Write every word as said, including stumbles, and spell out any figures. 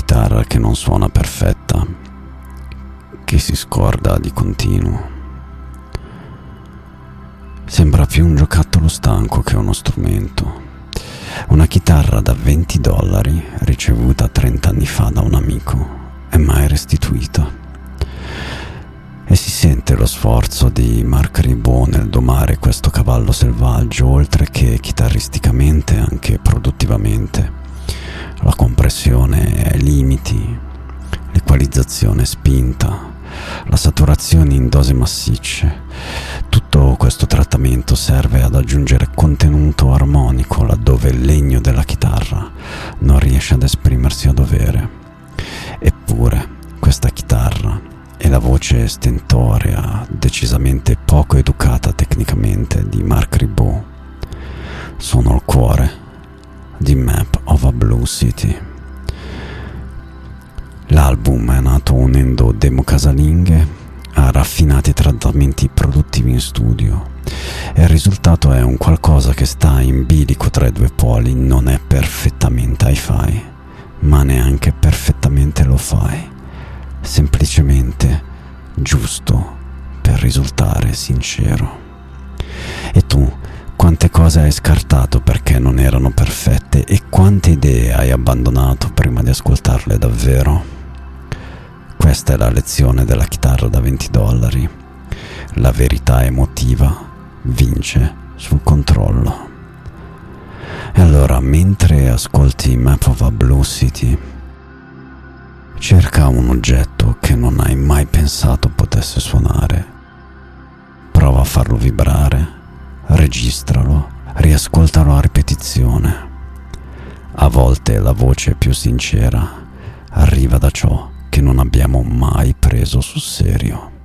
chitarra che non suona perfetta, che si scorda di continuo. Sembra più un giocattolo stanco che uno strumento. Una chitarra da venti dollari ricevuta trenta anni fa da un amico e mai restituita. E si sente lo sforzo di Marc Ribot nel domare questo cavallo selvaggio, oltre che chitarristicamente anche produttivamente. La compressione ai limiti, l'equalizzazione spinta, la saturazione in dosi massicce. Tutto questo trattamento serve ad aggiungere contenuto armonico laddove il legno della chitarra non riesce ad esprimersi a dovere. Eppure questa chitarra e la voce stentorea, decisamente poco educata tecnicamente di Marc Ribot sono il cuore di Map of a Blue City. L'album è nato unendo demo casalinghe a raffinati trattamenti produttivi in studio e il risultato è un qualcosa che sta in bilico tra i due poli. Non è perfettamente hi-fi, ma neanche perfettamente lo-fi, semplicemente giusto per risultare sincero. E tu, quante cose hai scartato perché non erano perfette e quante idee hai abbandonato prima di ascoltarle davvero? Questa è la lezione della chitarra da venti dollari. La verità emotiva vince sul controllo. E allora, mentre ascolti Map of a Blue City, cerca un oggetto che non hai mai pensato potesse suonare. Prova a farlo vibrare, registralo, riascoltalo a ripetizione. A volte la voce più sincera arriva da ciò che non abbiamo mai preso sul serio.